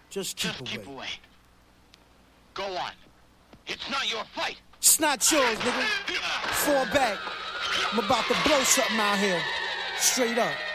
Just keep away. Go on. It's not your fight. It's not yours, nigga. Fall back. I'm about to blow something out here. Straight up.